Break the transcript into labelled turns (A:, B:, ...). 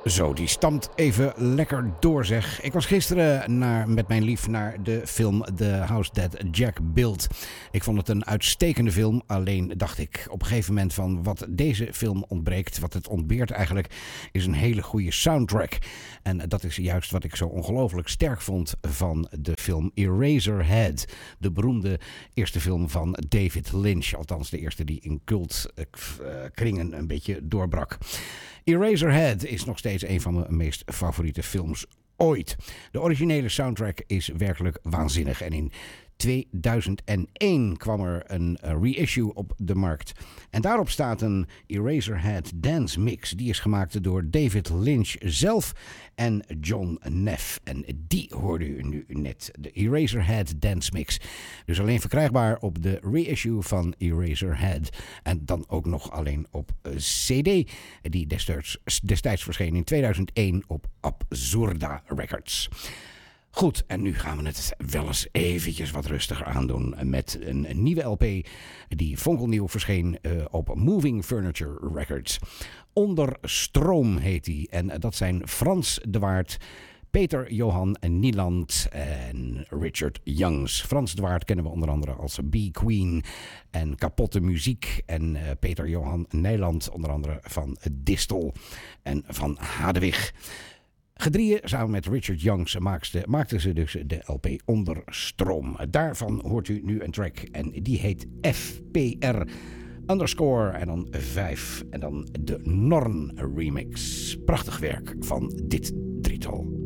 A: Zo, die stamt even lekker door, zeg. Ik was gisteren met mijn lief naar de film The House That Jack Built. Ik vond het een uitstekende film. Alleen dacht ik op een gegeven moment van wat deze film ontbreekt, wat het ontbeert eigenlijk, is een hele goede soundtrack. En dat is juist wat ik zo ongelooflijk sterk vond van de film Eraserhead. De beroemde eerste film van David Lynch. Althans de eerste die in cultkringen een beetje doorbrak. Eraserhead is nog steeds een van mijn meest favoriete films ooit. De originele soundtrack is werkelijk waanzinnig. En in 2001 kwam er een reissue op de markt. En daarop staat een Eraserhead Dance Mix. Die is gemaakt door David Lynch zelf en John Neff. En die hoorde u nu net, de Eraserhead Dance Mix. Dus alleen verkrijgbaar op de reissue van Eraserhead. En dan ook nog alleen op CD. Die destijds verscheen in 2001 op Absurda Records. Goed, en nu gaan we het wel eens eventjes wat rustiger aandoen met een nieuwe LP die fonkelnieuw verscheen op Moving Furniture Records. Onder Stroom heet die en dat zijn Frans de Waard, Peter Johan Nieland en Richard Youngs. Frans de Waard kennen we onder andere als Bee Queen en Kapotte Muziek. En Peter Johan Nieland onder andere van Distel en van Hadewig. Gedrieën, samen met Richard Youngs, maakten ze dus de LP Onder Stroom. Daarvan hoort u nu een track en die heet FPR _ en dan 5 en dan de Norn remix. Prachtig werk van dit drietal.